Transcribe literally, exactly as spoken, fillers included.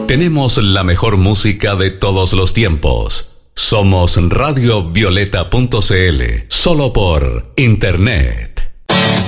Tenemos la mejor música de todos los tiempos. Somos radio violeta punto c l, solo por internet.